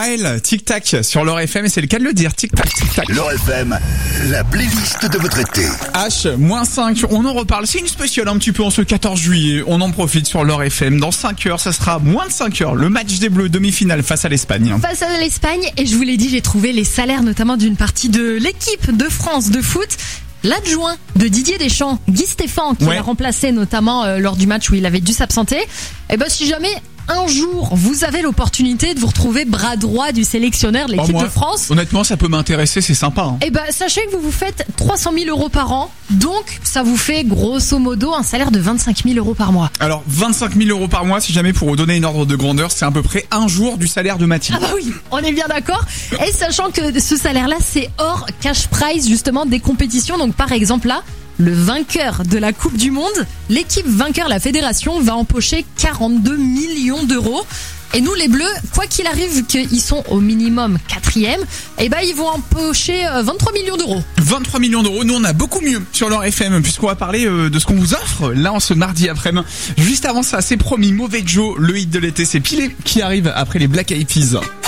Maël, tic-tac sur l'Or FM, et c'est le cas de le dire, tic-tac, tic-tac. L'Or FM, la playlist de votre été. H-5, on en reparle, c'est une spéciale un petit peu en ce 14 juillet, on en profite sur l'Or FM. Dans 5 heures, ça sera moins de 5 heures, le match des Bleus, demi-finale face à l'Espagne. Face à l'Espagne, et je vous l'ai dit, j'ai trouvé les salaires notamment d'une partie de l'équipe de France de foot. L'adjoint de Didier Deschamps, Guy Stéphane, qui l'a remplacé notamment lors du match où il avait dû s'absenter. Et ben si jamais un jour vous avez l'opportunité de vous retrouver bras droit du sélectionneur de l'équipe de France, honnêtement ça peut m'intéresser, c'est sympa. Et ben sachez que vous faites 300 000 euros par an, donc ça vous fait grosso modo un salaire de 25 000 euros par mois. Alors 25 000 euros par mois, si jamais pour vous donner une ordre de grandeur, c'est à peu près un jour du salaire de Mathilde. Ah bah oui, on est bien d'accord. Et sachant que ce salaire-là, c'est hors cash prize justement des compétitions. Donc par exemple là, le vainqueur de la Coupe du Monde, l'équipe vainqueur, la fédération, va empocher 42 millions d'euros. Et nous les Bleus, quoi qu'il arrive, vu qu'ils sont au minimum 4e, eh ben ils vont empocher 23 millions d'euros. 23 millions d'euros, nous on a beaucoup mieux sur l'Or FM, puisqu'on va parler de ce qu'on vous offre là en ce mardi après-midi. Juste avant ça, c'est promis, Mauvais Joe, le hit de l'été, c'est Pilé qui arrive après les Black Eyed Peas.